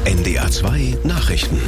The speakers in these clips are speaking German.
NDR 2 Nachrichten.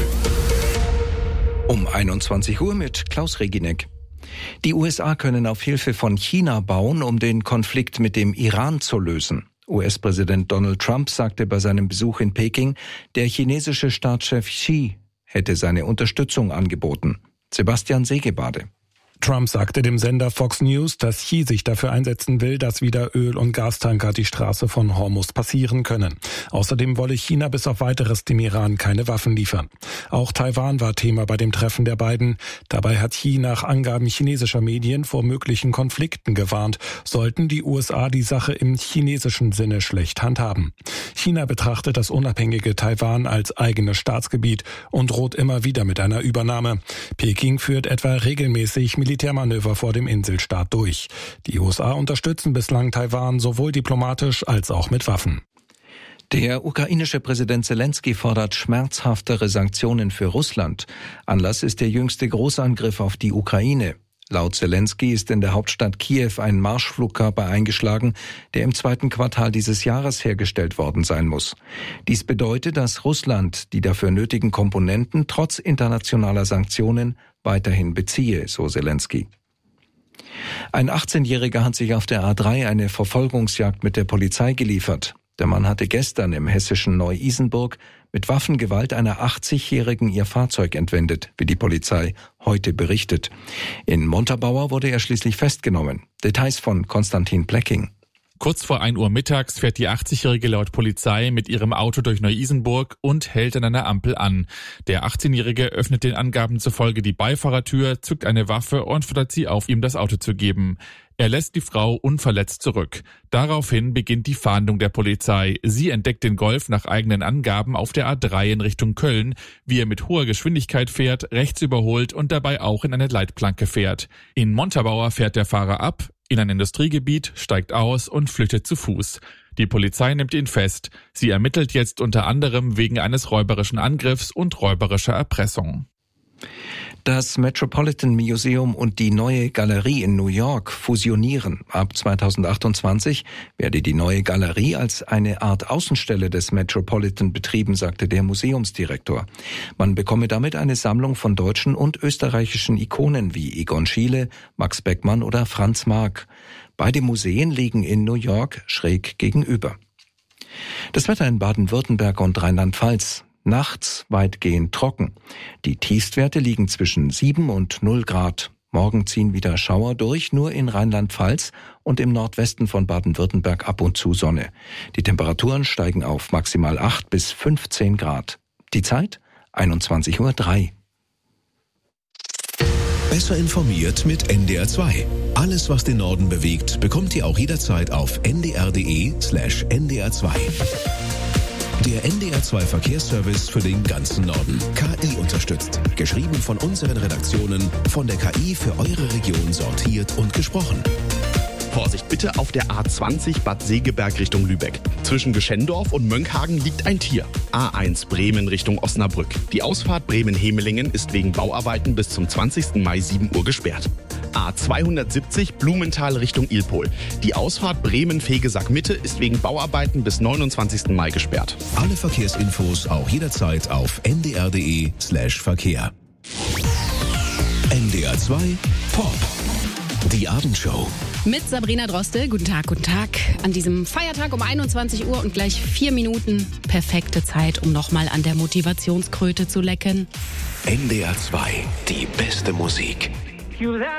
Um 21 Uhr mit Klaus Reginek. Die USA können auf Hilfe von China bauen, um den Konflikt mit dem Iran zu lösen. US-Präsident Donald Trump sagte bei seinem Besuch in Peking, der chinesische Staatschef Xi hätte seine Unterstützung angeboten. Sebastian Segebade. Trump sagte dem Sender Fox News, dass Xi sich dafür einsetzen will, dass wieder Öl- und Gastanker die Straße von Hormuz passieren können. Außerdem wolle China bis auf Weiteres dem Iran keine Waffen liefern. Auch Taiwan war Thema bei dem Treffen der beiden. Dabei hat Xi nach Angaben chinesischer Medien vor möglichen Konflikten gewarnt, sollten die USA die Sache im chinesischen Sinne schlecht handhaben. China betrachtet das unabhängige Taiwan als eigenes Staatsgebiet und droht immer wieder mit einer Übernahme. Peking führt etwa regelmäßig Militärmanöver vor dem Inselstaat durch. Die USA unterstützen bislang Taiwan sowohl diplomatisch als auch mit Waffen. Der ukrainische Präsident Zelensky fordert schmerzhaftere Sanktionen für Russland. Anlass ist der jüngste Großangriff auf die Ukraine. Laut Zelensky ist in der Hauptstadt Kiew ein Marschflugkörper eingeschlagen, der im zweiten Quartal dieses Jahres hergestellt worden sein muss. Dies bedeutet, dass Russland die dafür nötigen Komponenten trotz internationaler Sanktionen weiterhin beziehe, so Zelensky. Ein 18-Jähriger hat sich auf der A3 eine Verfolgungsjagd mit der Polizei geliefert. Der Mann hatte gestern im hessischen Neu-Isenburg mit Waffengewalt einer 80-Jährigen ihr Fahrzeug entwendet, wie die Polizei heute berichtet. In Montabaur wurde er schließlich festgenommen. Details von Konstantin Plecking. Kurz vor 1 Uhr mittags fährt die 80-Jährige laut Polizei mit ihrem Auto durch Neu-Isenburg und hält an einer Ampel an. Der 18-Jährige öffnet den Angaben zufolge die Beifahrertür, zückt eine Waffe und fordert sie auf, ihm das Auto zu geben. Er lässt die Frau unverletzt zurück. Daraufhin beginnt die Fahndung der Polizei. Sie entdeckt den Golf nach eigenen Angaben auf der A3 in Richtung Köln, wie er mit hoher Geschwindigkeit fährt, rechts überholt und dabei auch in eine Leitplanke fährt. In Montabaur fährt der Fahrer ab, in ein Industriegebiet, steigt aus und flüchtet zu Fuß. Die Polizei nimmt ihn fest. Sie ermittelt jetzt unter anderem wegen eines räuberischen Angriffs und räuberischer Erpressung. Das Metropolitan Museum und die Neue Galerie in New York fusionieren. Ab 2028 werde die Neue Galerie als eine Art Außenstelle des Metropolitan betrieben, sagte der Museumsdirektor. Man bekomme damit eine Sammlung von deutschen und österreichischen Ikonen wie Egon Schiele, Max Beckmann oder Franz Marc. Beide Museen liegen in New York schräg gegenüber. Das Wetter in Baden-Württemberg und Rheinland-Pfalz. Nachts weitgehend trocken. Die Tiefstwerte liegen zwischen 7 und 0 Grad. Morgen ziehen wieder Schauer durch, nur in Rheinland-Pfalz und im Nordwesten von Baden-Württemberg ab und zu Sonne. Die Temperaturen steigen auf maximal 8 bis 15 Grad. Die Zeit? 21:03 Uhr. Besser informiert mit NDR 2. Alles, was den Norden bewegt, bekommt ihr auch jederzeit auf ndr.de/ndr2. Der NDR 2 Verkehrsservice für den ganzen Norden. KI unterstützt. Geschrieben von unseren Redaktionen, von der KI für eure Region sortiert und gesprochen. Vorsicht bitte auf der A20 Bad Segeberg Richtung Lübeck. Zwischen Geschendorf und Mönchagen liegt ein Tier. A1 Bremen Richtung Osnabrück. Die Ausfahrt Bremen-Hemelingen ist wegen Bauarbeiten bis zum 20. Mai 7 Uhr gesperrt. A270 Blumenthal Richtung Ilpol. Die Ausfahrt Bremen-Fegesack-Mitte ist wegen Bauarbeiten bis 29. Mai gesperrt. Alle Verkehrsinfos auch jederzeit auf ndr.de/Verkehr. NDR 2 Pop. Die Abendshow. Mit Sabrina Droste. Guten Tag, guten Tag. An diesem Feiertag um 21 Uhr und gleich 4 Minuten. Perfekte Zeit, um nochmal an der Motivationskröte zu lecken. NDR 2, die beste Musik.